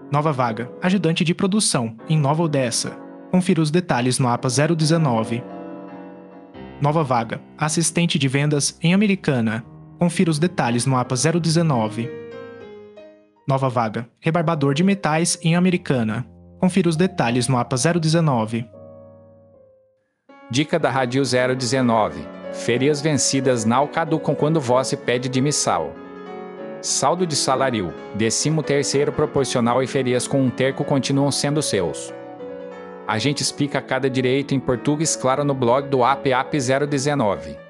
Nova vaga, ajudante de produção, em Nova Odessa. Confira os detalhes no APA 019. Nova vaga, assistente de vendas, em Americana. Confira os detalhes no APA 019. Nova vaga, rebarbador de metais, em Americana. Confira os detalhes no APA 019. Dica da Rádio 019. Férias vencidas não caducam quando você pede demissão. Saldo de salário, 13º proporcional e férias com um terço continuam sendo seus. A gente explica cada direito em português claro no blog do APAP 019.